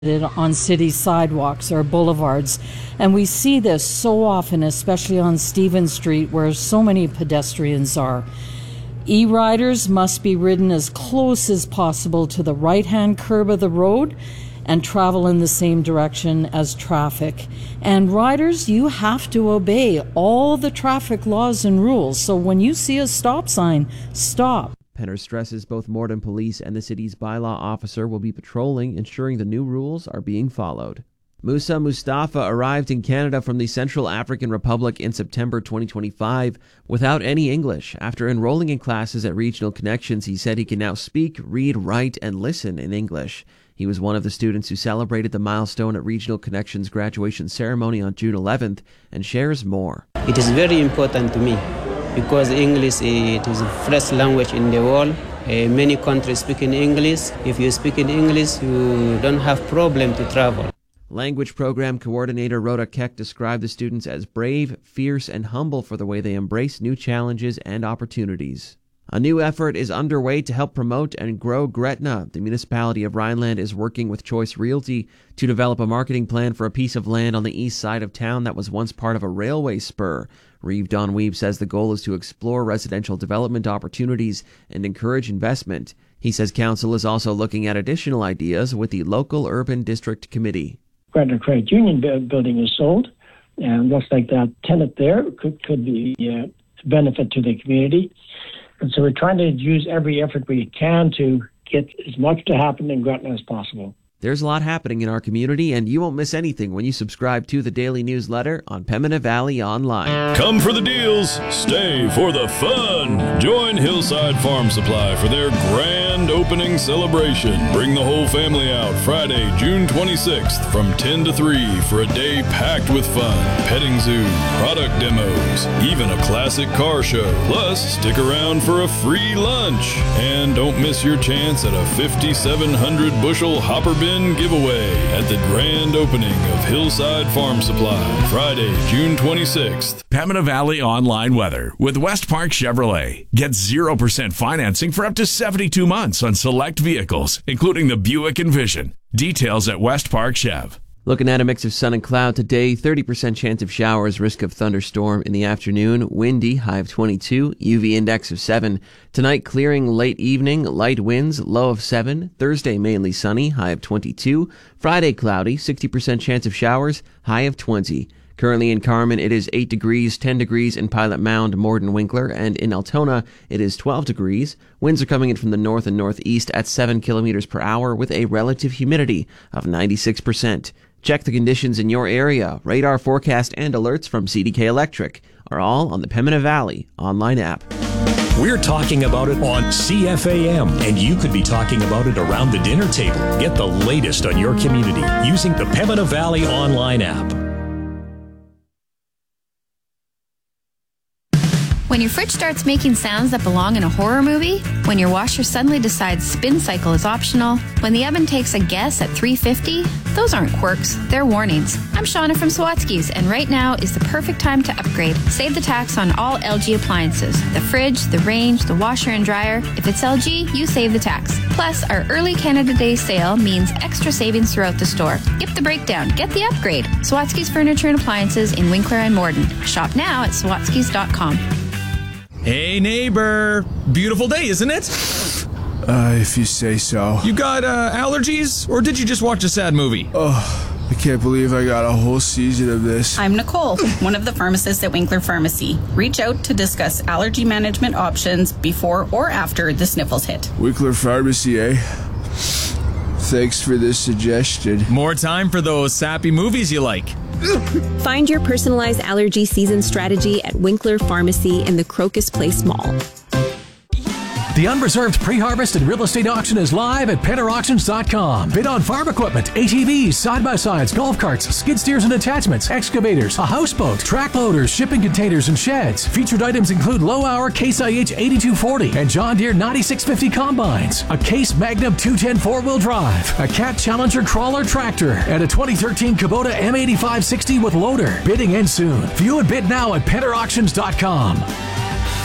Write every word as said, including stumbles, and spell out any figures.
on city sidewalks or boulevards. And we see this so often, especially on Stevens Street, where so many pedestrians are. E-riders must be ridden as close as possible to the right-hand curb of the road and travel in the same direction as traffic. And riders, you have to obey all the traffic laws and rules. So when you see a stop sign, stop. Penner stresses both Morden Police and the city's bylaw officer will be patrolling, ensuring the new rules are being followed. Musa Mustafa arrived in Canada from the Central African Republic in September twenty twenty-five without any English. After enrolling in classes at Regional Connections, he said he can now speak, read, write, and listen in English. He was one of the students who celebrated the milestone at Regional Connections' graduation ceremony on June eleventh and shares more. It is very important to me because English it is the first language in the world. Uh, many countries speak in English. If you speak in English, you don't have problem to travel. Language Program Coordinator Rhoda Keck described the students as brave, fierce, and humble for the way they embrace new challenges and opportunities. A new effort is underway to help promote and grow Gretna. The municipality of Rhineland is working with Choice Realty to develop a marketing plan for a piece of land on the east side of town that was once part of a railway spur. Reeve Don Weeb says the goal is to explore residential development opportunities and encourage investment. He says council is also looking at additional ideas with the local urban district committee. Gretna Credit Union building is sold, and looks like that tenant there could, could be a uh, benefit to the community. And so we're trying to use every effort we can to get as much to happen in Gretna as possible. There's a lot happening in our community, and you won't miss anything when you subscribe to the daily newsletter on Pembina Valley Online. Come for the deals, stay for the fun. Join Hillside Farm Supply for their grand opening celebration. Bring the whole family out Friday, June twenty-sixth from ten to three for a day packed with fun. Petting zoo, product demos, even a classic car show. Plus, stick around for a free lunch. And don't miss your chance at a fifty-seven hundred bushel hopper bin giveaway at the grand opening of Hillside Farm Supply, Friday, June twenty-sixth. Pembina Valley Online Weather with West Park Chevrolet. Get zero percent financing for up to seventy-two months on select vehicles, including the Buick Envision. Details at West Park Chev. Looking at a mix of sun and cloud today, thirty percent chance of showers, risk of thunderstorm in the afternoon, windy, high of twenty-two, U V index of seven. Tonight, clearing late evening, light winds, low of seven. Thursday, mainly sunny, high of twenty-two. Friday, cloudy, sixty percent chance of showers, high of twenty. Currently in Carman, it is eight degrees, ten degrees in Pilot Mound, Morden Winkler, and in Altona, it is twelve degrees. Winds are coming in from the north and northeast at seven kilometers per hour with a relative humidity of ninety-six percent. Check the conditions in your area. Radar forecast and alerts from C D K Electric are all on the Pembina Valley online app. We're talking about it on C F A M, and you could be talking about it around the dinner table. Get the latest on your community using the Pembina Valley online app. When your fridge starts making sounds that belong in a horror movie, when your washer suddenly decides spin cycle is optional, when the oven takes a guess at three fifty, those aren't quirks, they're warnings. I'm Shauna from Swatsky's, and right now is the perfect time to upgrade. Save the tax on all L G appliances, the fridge, the range, the washer and dryer. If it's L G, you save the tax. Plus, our early Canada Day sale means extra savings throughout the store. Skip the breakdown, get the upgrade. Swatsky's Furniture and Appliances in Winkler and Morden. Shop now at swatskys dot com. Hey neighbor, beautiful day, isn't it? Uh, if you say so. You got uh, allergies, or did you just watch a sad movie? Oh, I can't believe I got a whole season of this. I'm Nicole, one of the pharmacists at Winkler Pharmacy. Reach out to discuss allergy management options before or after the sniffles hit. Winkler Pharmacy, eh? Thanks for this suggestion. More time for those sappy movies you like. Find your personalized allergy season strategy at Winkler Pharmacy in the Crocus Place Mall. The Unreserved Pre-Harvest and Real Estate Auction is live at penner auctions dot com. Bid on farm equipment, A T Vs, side-by-sides, golf carts, skid steers and attachments, excavators, a houseboat, track loaders, shipping containers, and sheds. Featured items include low-hour Case I H eighty-two forty and John Deere ninety-six fifty combines, a Case Magnum two ten four-wheel drive, a Cat Challenger crawler tractor, and a twenty thirteen Kubota M eighty-five sixty with loader. Bidding ends soon. View and bid now at penner auctions dot com.